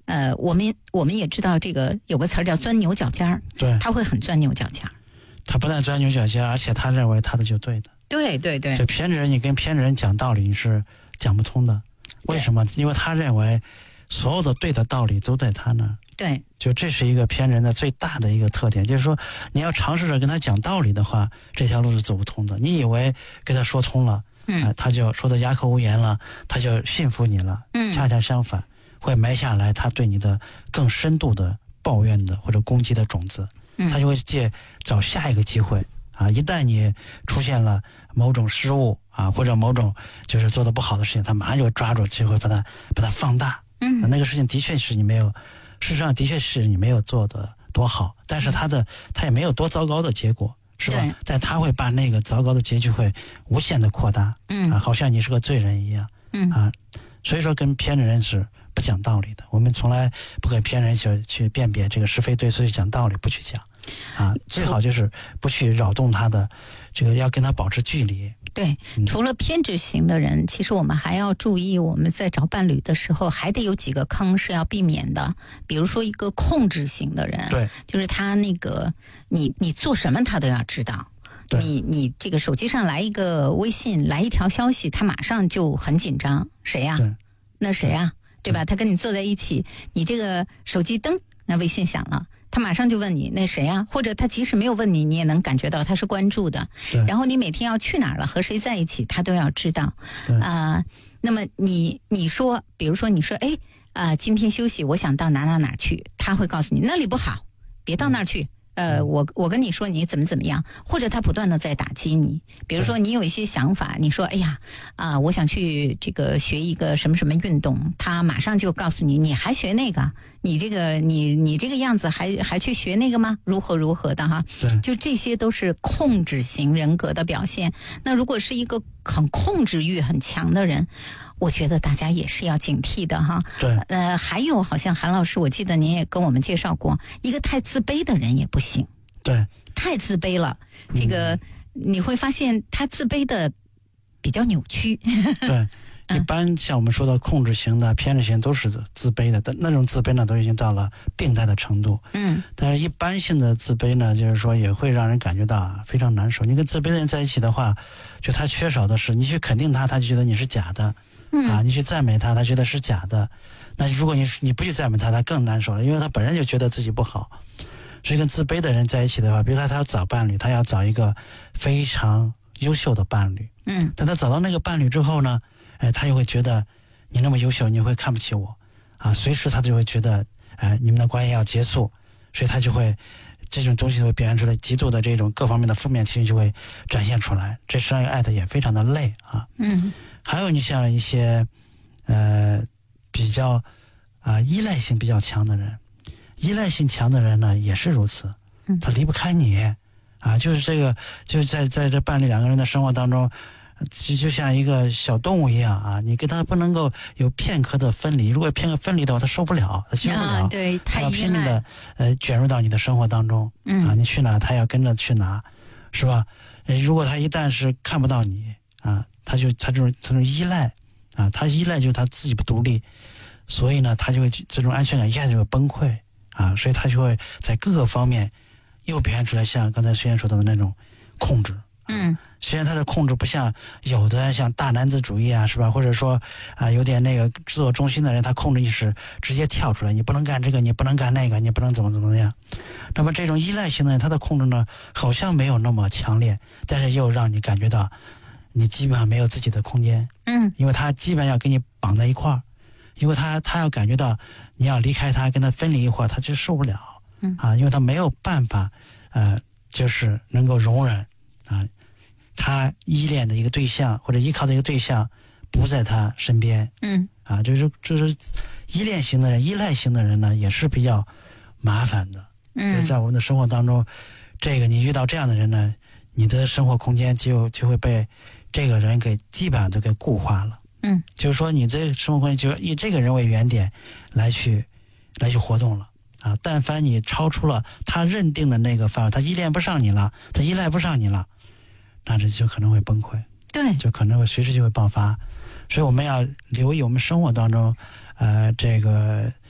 我们也知道这个有个词儿叫钻牛角尖儿， 对， 他会很钻牛角尖儿。 他不但钻牛角尖，而且他认为他的就对的。 对对对， 这偏执人，你跟偏执人讲道理你是讲不通的。为什么？因为他认为所有的对的道理都在他那儿。 对， 就这是一个偏人的最大的一个特点，就是说你要尝试着跟他讲道理的话，这条路是走不通的。你以为跟他说通了，他就说的哑口无言了，他就信服你了。恰恰相反，会埋下来他对你的更深度的抱怨的或者攻击的种子。他就会找下一个机会啊！一旦你出现了某种失误啊，或者某种就是做的不好的事情，他马上就会抓住机会把它放大。那个事情的确是你没有，事实上的确是你没有做的多好，但是他也没有多糟糕的结果，是吧？但他会把那个糟糕的结局会无限的扩大，好像你是个罪人一样，所以说跟偏执人是不讲道理的。我们从来不跟偏人去辨别这个是非对错，去讲道理不去讲。最好就是不去扰动他的这个，要跟他保持距离。 对，除了偏执型的人，其实我们还要注意，我们在找伴侣的时候还得有几个坑是要避免的。比如说一个控制型的人， 对， 就是他那个你做什么他都要知道。你这个手机上来一个微信，来一条消息，他马上就很紧张。谁呀？那谁呀？对吧？他跟你坐在一起，你这个手机噔，那微信响了。他马上就问你那谁啊，或者他即使没有问你，你也能感觉到他是关注的。然后你每天要去哪儿了，和谁在一起，他都要知道。那么你说，比如说你说，今天休息，我想到哪去，他会告诉你那里不好，别到那儿去。我跟你说你怎么样，或者他不断的在打击你。比如说你有一些想法，你说我想去这个学一个什么什么运动，他马上就告诉你，你还学那个，你这个样子还去学那个吗？如何的哈？就这些都是控制型人格的表现。那如果是一个很控制欲很强的人，我觉得大家也是要警惕的哈。 对， 还有好像韩老师，我记得您也跟我们介绍过，一个太自卑的人也不行。 对， 太自卑了，这个你会发现他自卑的比较扭曲。 对，一般像我们说的控制型的、偏执型都是自卑的，但那种自卑呢，都已经到了病态的程度。但是一般性的自卑呢，就是说也会让人感觉到非常难受。你跟自卑的人在一起的话，就他缺少的是你去肯定他，他就觉得你是假的。你去赞美他，他觉得是假的。那如果你不去赞美他，他更难受了，因为他本身就觉得自己不好。所以跟自卑的人在一起的话，比如他要找伴侣，他要找一个非常优秀的伴侣。但他找到那个伴侣之后呢，他又会觉得你那么优秀，你会看不起我随时他就会觉得你们的关系要结束，所以他就会这种东西会表现出来，极度的这种各方面的负面情绪就会展现出来。这实际上爱的也非常的累还有你像一些比较依赖性比较强的人，依赖性强的人呢也是如此，他离不开你就是这个，就是在这伴侣两个人的生活当中，就像一个小动物一样你跟他不能够有片刻的分离，如果片刻分离的话，他受不了，他接受不了， 对， 他要拼命的卷入到你的生活当中你去哪他要跟着去哪，是吧？如果他一旦是看不到你他这种依赖他依赖就是他自己不独立，所以呢他就会这种安全感一下就会崩溃所以他就会在各个方面又表现出来像刚才虽然说到的那种控制虽然他的控制不像有的像大男子主义是吧，或者说有点那个自我中心的人，他控制你是直接跳出来，你不能干这个，你不能干那个，你不能怎么样。那么这种依赖型的人，他的控制呢好像没有那么强烈，但是又让你感觉到你基本上没有自己的空间因为他基本要跟你绑在一块儿，因为他要感觉到你要离开他，跟他分离一会儿，他就受不了因为他没有办法就是能够容忍他依恋的一个对象或者依靠的一个对象不在他身边就是依恋型的人、依赖型的人呢也是比较麻烦的所以在我们的生活当中，这个你遇到这样的人呢，你的生活空间就会被这个人给基本上都给固化了就是说你这生活空间就以这个人为原点来去活动了但凡你超出了他认定的那个范围，他依恋不上你了，他依赖不上你了，那这就可能会崩溃， 对， 就可能会随时就会爆发。所以我们要留意我们生活当中这个